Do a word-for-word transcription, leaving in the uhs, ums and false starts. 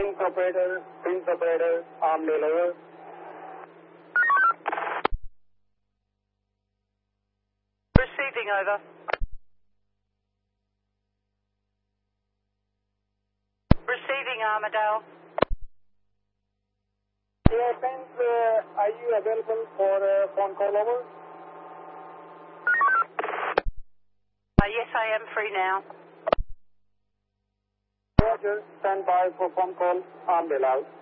Prince operator, Prince operator, Armdale over. Receiving over. Receiving Armadale. Yeah, Prince, uh, are you available for a phone call over? Uh, yes, I am free now. Roger, stand by for phone call, Armdale out.